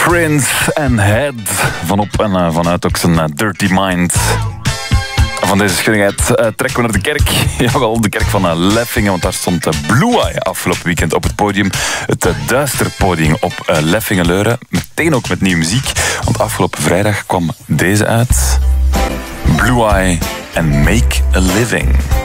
Prince en Head. Vanop en vanuit ook zijn Dirty Mind. Van deze schunnigheid trekken we naar de kerk. Jawel, de kerk van Leffingen. Want daar stond Blue Eye afgelopen weekend op het podium. Het duisterpodium op Leffingen-Leuren. Meteen ook met nieuwe muziek. Want afgelopen vrijdag kwam deze uit. Blue Eye en Make a Living.